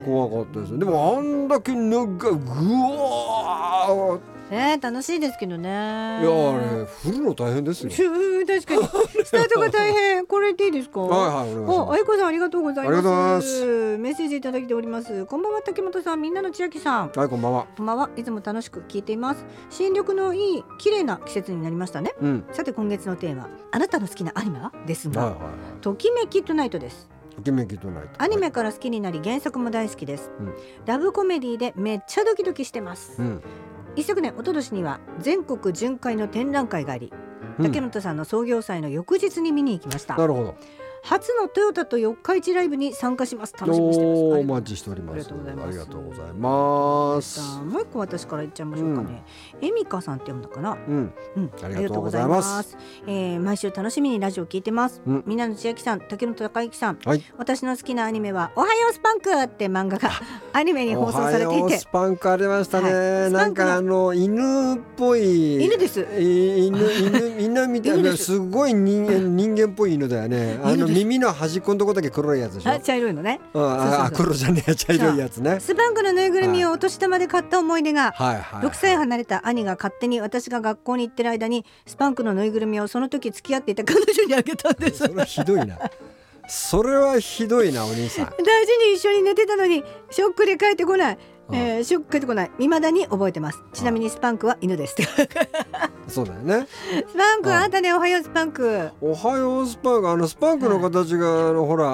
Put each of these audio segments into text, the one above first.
怖かったですよ。でもあんだけなんかぐわー楽しいですけどね。いやあれ振るの大変ですよ。 確かにスタートが大変。これでいいですか？ はい、お願いします。 あいこさんありがとうございます。 ありがとうございます。 メッセージいただいております。こんばんは竹本さん、みんなの千秋さん。 はい、こんばんは。 こんばんは。いつも楽しく聞いています。新緑のいい綺麗な季節になりましたね。さて今月のテーマ、あなたの好きなアニメはですが、ときめきトゥナイトです。 ときめきトゥナイト。 アニメから好きになり原作も大好きです。ラブコメディでめっちゃドキドキしてます。一昨年、一昨年には全国巡回の展覧会があり、竹本さんの創業祭の翌日に見に行きました。 なるほど。 初のトヨタと四日市ライブに参加します。楽しみにしてます。 お待ちしております。ありがとうございます。 もう一個私から言っちゃいましょうかね。エミカさんって読むのかな。 ありがとうございます。 毎週楽しみにラジオ聞いてます。みんなの千秋さん、竹本孝之さん、私の好きなアニメはおはようスパンクって漫画がアニメに放送されていて、おはようスパンクありましたね。なんか犬っぽい犬です。 犬みたいなすごい人間っぽい犬だよね。耳の端っこのとこだけ黒いやつでしょ。 茶色いのね。 黒じゃねえ、茶色いやつね。 スパンクのぬいぐるみをお年玉で買った思い出が、6歳離れた兄が勝手に私が学校に行ってる間にスパンクのぬいぐるみをその時付き合っていた彼女にあげたんです。 それはひどいな。それはひどいな、お兄さん。 大事に一緒に寝てたのにショックで帰ってこない。ショック帰ってこない。未だに覚えてます。ちなみにスパンクは犬です。 そうだよね。 スパンク、あんたね、おはようスパンク。 おはようスパンク。スパンクの形がほら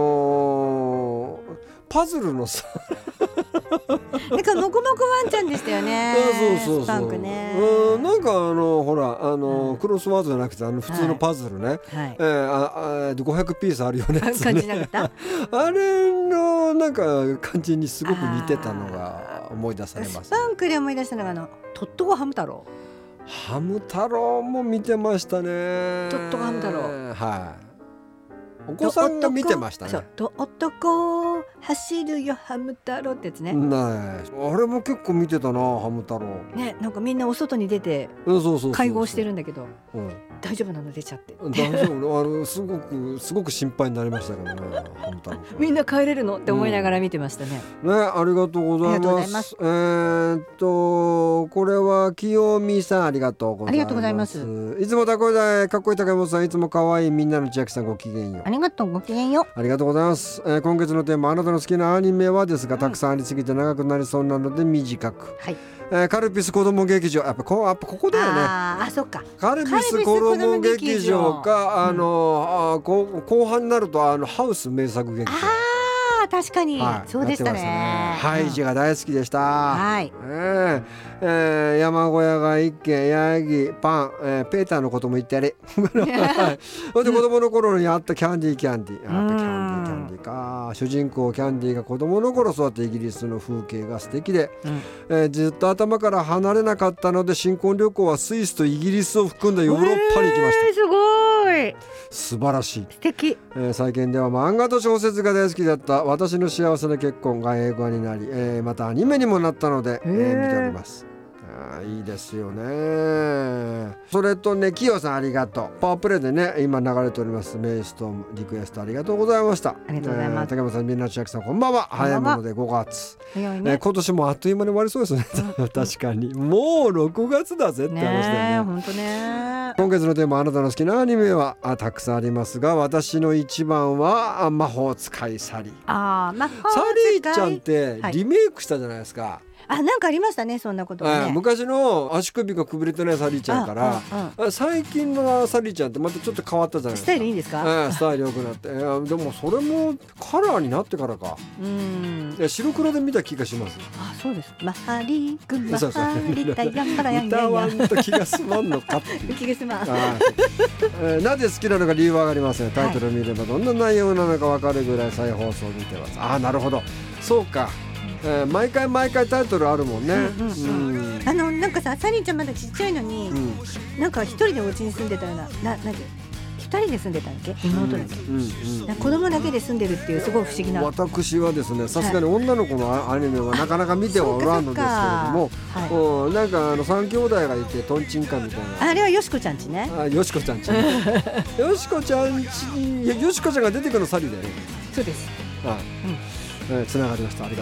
パズルのさなんかモコモコワンちゃんでしたよね。 そうスパンクね。 なんかほらクロスワードじゃなくて普通のパズルね。500ピースあるよね。 感じなかった？ あれのなんか感じにすごく似てたのが思い出されます。 スパンクで思い出したのがトットコハム太郎。 ハム太郎も見てましたね。 トットコハム太郎。 はい。お子さんが見てましたね。 と男走るよハム太郎ってやつね。 あれも結構見てたな、ハム太郎ね。なんかみんなお外に出て会合してるんだけど、大丈夫なの出ちゃって。 大丈夫。すごく心配になりましたけどね、ハム太郎。 みんな帰れるのって思いながら見てましたね。 ありがとうございます。これは清美さん、ありがとうございます。いつもかっこいい竹本さん、いつも可愛いみんなの千秋さん、ごきげんよう。 ありがとう、ごきげんよう。 ありがとうございます。今月のテーマ、あなたの好きなアニメはですが、たくさんありすぎて長くなりそうなので短く。カルピス子ども劇場、やっぱここだよね。 そっか。 カルピス子ども劇場か、後半になるとハウス名作劇場。 確かに、そうでしたね。 ハイジが大好きでした。山小屋が一軒、ヤギパン、ペーターのことも言ってやれ。で子供の頃にあったキャンディーキャンディーか。主人公キャンディーが子供の頃育ってイギリスの風景が素敵で、ずっと頭から離れなかったので、新婚旅行はスイスとイギリスを含んだヨーロッパに行きました。 すごい素晴らしい。 素敵。 最近では漫画と小説が大好きだった私の幸せな結婚が映画になり、またアニメにもなったので、見ております。いいですよね。それとね、キヨさん、ありがとう。パワープレイでね、今流れておりますメイストームリクエストありがとうございました。 ありがとうございます。 竹本さん、みんな千秋さん、こんばんは。早いもので5月、今年もあっという間に終わりそうですね。確かにもう6月だぜって話だよね。 本当ね。 今月のテーマ、あなたの好きなアニメはたくさんありますが、私の一番は魔法使いサリー。 魔法使いサリーちゃんってリメイクしたじゃないですか。 なんかありましたね、そんなことね。 昔の足首がくびれてないサリーちゃんから、最近のサリーちゃんってまたちょっと変わったじゃないですか。 スタイルいいんですか？ スタイル良くなって、でもそれもカラーになってからか。白黒で見た気がします。 そうです。マハリクマハリタヤンパラヤンヤン歌わんと気が済まんのかっていう気が済まん。なぜ好きなのか理由は分かりません。タイトルを見ればどんな内容なのか分かるぐらい再放送を見てます。なるほど、そうか。毎回タイトルあるもんね。 なんかさ、サリーちゃんまだちっちゃいのに、なんか一人でお家に住んでたような、二人で住んでたんだっけ、妹だっけ、子供だけで住んでるっていうすごい不思議な。 私はですね、さすがに女の子のアニメはなかなか見てはおらんのですけれども、なんか3兄弟がいてトンチンカンみたいな。 あれはよしこちゃんちね。 よしこちゃんちよしこちゃんが出てくるのサリーだよね。 そうです。 つながりました。